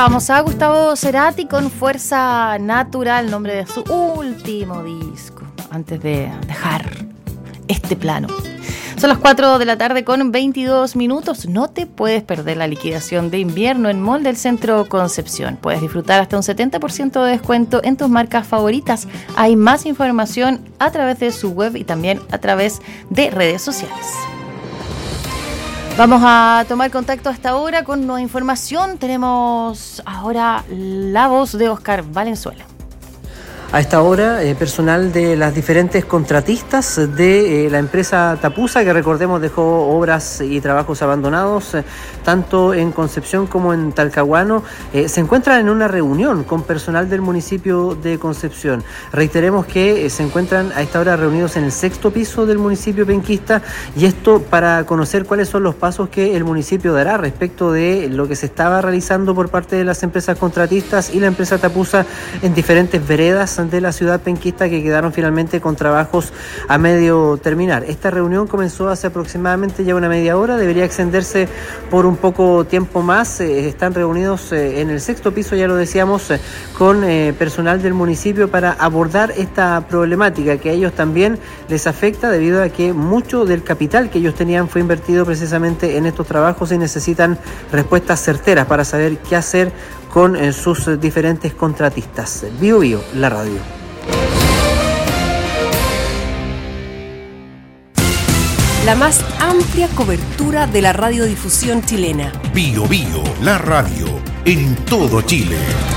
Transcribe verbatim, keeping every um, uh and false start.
Escuchábamos a Gustavo Cerati con Fuerza Natural, nombre de su último disco, antes de dejar este plano. Son las cuatro de la tarde con veintidós minutos. No te puedes perder la liquidación de invierno en Mall del Centro Concepción. Puedes disfrutar hasta un setenta por ciento de descuento en tus marcas favoritas. Hay más información a través de su web y también a través de redes sociales. Vamos a tomar contacto hasta ahora con nueva información. Tenemos ahora la voz de Oscar Valenzuela. A esta hora, eh, personal de las diferentes contratistas de eh, la empresa Tapusa, que recordemos dejó obras y trabajos abandonados, eh, tanto en Concepción como en Talcahuano, eh, se encuentran en una reunión con personal del municipio de Concepción. Reiteremos que eh, se encuentran a esta hora reunidos en el sexto piso del municipio penquista, y esto para conocer cuáles son los pasos que el municipio dará respecto de lo que se estaba realizando por parte de las empresas contratistas y la empresa Tapusa en diferentes veredas de la ciudad penquista que quedaron finalmente con trabajos a medio terminar. Esta reunión comenzó hace aproximadamente ya una media hora, debería extenderse por un poco tiempo más. Eh, están reunidos eh, en el sexto piso, ya lo decíamos, eh, con eh, personal del municipio para abordar esta problemática que a ellos también les afecta, debido a que mucho del capital que ellos tenían fue invertido precisamente en estos trabajos y necesitan respuestas certeras para saber qué hacer con eh, sus diferentes contratistas. Bio Bio, la radio. La más amplia cobertura de la radiodifusión chilena. Bio Bio, la radio, en todo Chile.